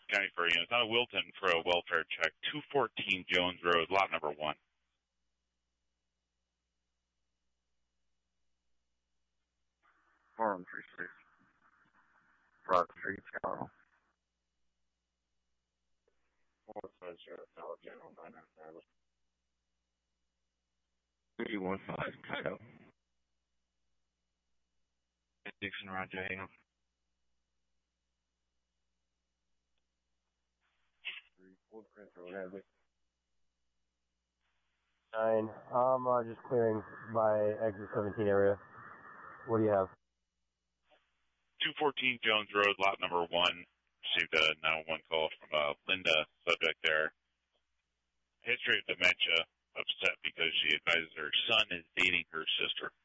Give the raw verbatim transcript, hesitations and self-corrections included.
County for units out of Wilton for a welfare check. two fourteen Jones Road, lot number one. four one three six. Broad Street, Chicago. four five zero, Dollar General, nine nine five. three one five, Chicago. Dixon, Roger, hang on. three, four, Road, Nine. I'm uh, just clearing by exit seventeen area. What do you have? two fourteen Jones Road, lot number one. Received a nine one one call from uh, Linda, subject there. History of dementia, upset because she advises her son is dating her sister.